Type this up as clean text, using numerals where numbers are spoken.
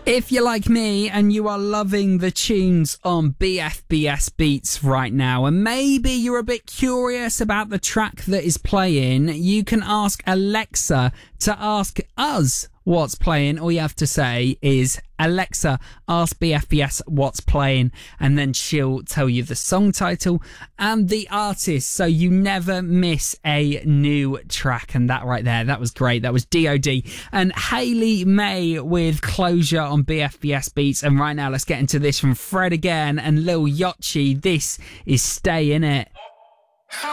If you're like me and you are loving the tunes on BFBS Beats right now, and maybe you're a bit curious about the track that is playing, you can ask Alexa to ask us what's playing. All you have to say is, Alexa, ask BFBS what's playing, and then she'll tell you the song title and the artist, so you never miss a new track. And that right there, that was great. That was DOD and Hayley May with Closure on BFBS Beats. And right now, let's get into this from Fred again and Lil Yachty. This is Stay In It.